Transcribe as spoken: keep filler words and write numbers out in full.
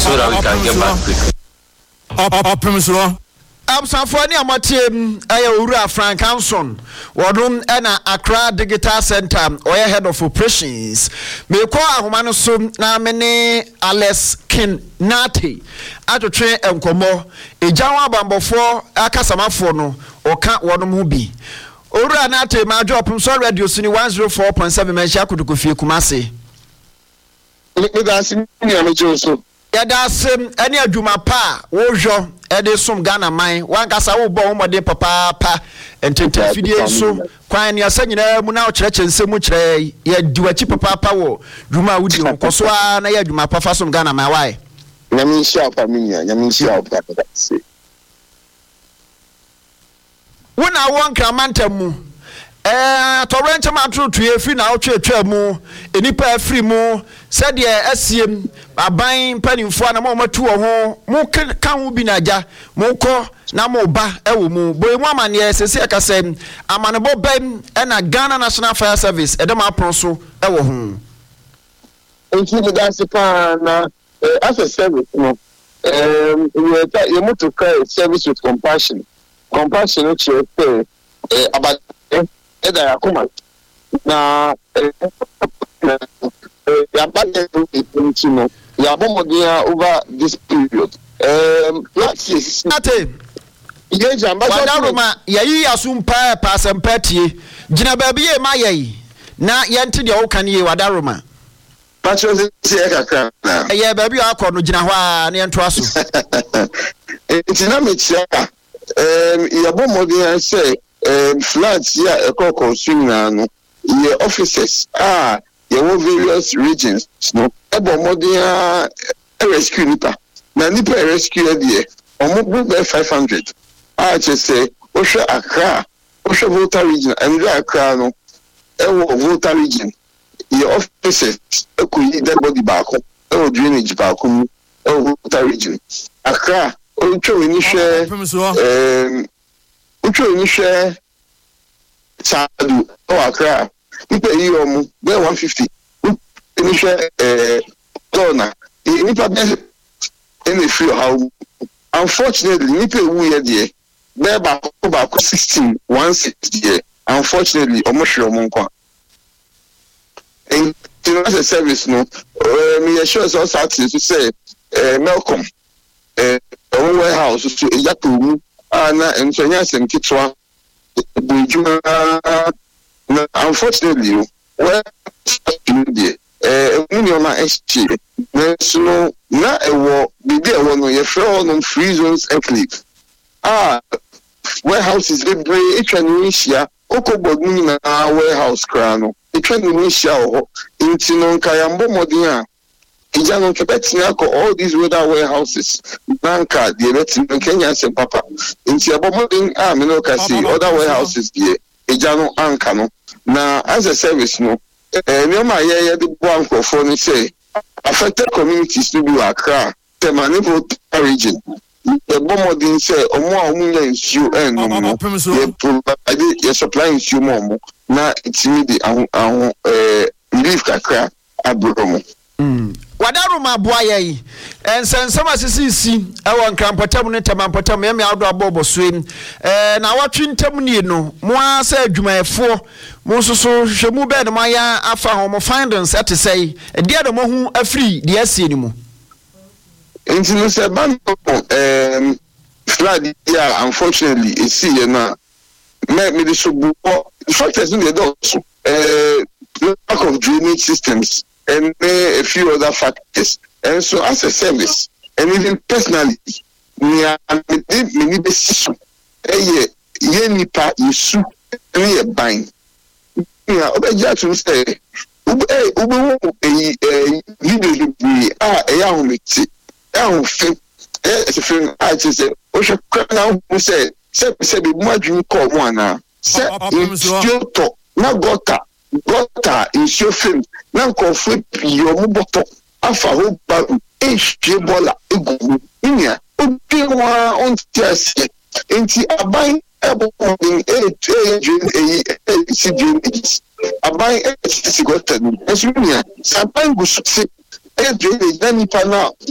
so that we can get back quickly. Optimism. Absafo ni amatem aye owura Frank Hanson wodum na Accra Digital Center oye head of operations me ko ahoma no so na me ne Alex Kin Nate atotwe enkomo ejawa bambofo akasamafo no oka wodum ho bi owura Nate ma drop so radio sini one oh four point seven mention akudukofie Kumase me da sin ni amejo so yada sem ene adwuma pa wo hwo ede som Ghana man wankasa wo bo homode papa pa entente fidie so kwan ne asanyina mu na o kyereke nsemu kyerɛ ya diwachi papa pa wo dwuma wudi ho koso a na ya adwuma pa fa som Ghana man why nyame nsia pa minya nyame nsia pa pa se wona won kramantamu eh torrent ma trotu efi na otwetwa mu enipa afri mu said ye asiem aban panimfo na mo matu ho mo kan ho bi naja mo ko na mo ba ewo mu boy mu amane sese akasem amanebo bem na Ghana National Fire Service edem apron so ewo ho enti me da se pa na as a service no um you you move to care service with compassion compassion no che eh about eda yakoma na ya bade into no ya bomodia over this period um last year Nate ye jamba wadaruma yayi asumpa pasempatie gina baabi e ma yayi na yente de wo kan ye wadaruma patro se e kakra na ye baabi akọ no gina ho a na yento aso enti na me chia um ya bomodia say um floods ya ekoko swing no ye officers ah ye wo various regions no ebo modern rescue nipa na nipa rescue there omo gbe five hundred ah che say o hwe Accra o hwe Volta region and Accra no e wo Volta region ye officers ekoyi dead body back e wo drainage back e wo Volta region Accra o twa ni hwe um ucho ni hwe Sadu o Accra nipa yi omu be one fifty ni hwe eh dona nipa be any free how unfortunately nipa wu ye de be ba ko ba ko sixteen one sixty unfortunately omo hwe omo nkwa in the service no me assure so start to say eh Malcolm eh omo warehouse so yapo ana enso nya sem kitwa unfortunately well eh union exchange so na ewo bidi ewo no ye free on free zones enclave ah warehouses dey break each one issue okobod ni na warehouse kra no each one issue ho inti no nkayambo modin a ija no kebeti ako all these weather warehouses nanka the beti Kenya se papa inti abomodin a me no kasi other warehouses there ija no anka no na as a service no eh me ma ye ye de bo for ni say affected communities to be Accra the manifold region the bomodin say omo a omo ya issue en no no ye provide ye supply issue mo na itimidi ahun eh relief kakra abromo mm wadaruma boaye yi ensensem asisisi ewo nkrampotam ne temampotam ye me ado abobo soem eh na watwe ntam nie no mo asa adwumayefo mo soso hwemu be ne mo ya afa ho mo findings at say e de mo hu afri de asie ni mo enti no se ban um flood yeah unfortunately e see na me me the subu the fact is in the doors uh lack of drainage systems and uh, a few other factors. And so as a service, and even personally, me me need decision. Eh ye nipa isu me e ban. Yeah, obeja to say ube ube eh video be ah e ya humiti. E hum film. Eh se film ah je say o hwe na hu say say say be mu adwun ko mo ana. Say still talk na gota gota in show film na konfo pio mu boto afa ho ba e hwe bola egu nya obi wa on tiase enti aban ebo in e e e e si dream aban e si gota ni esu nya aban gu so e dream e nipa na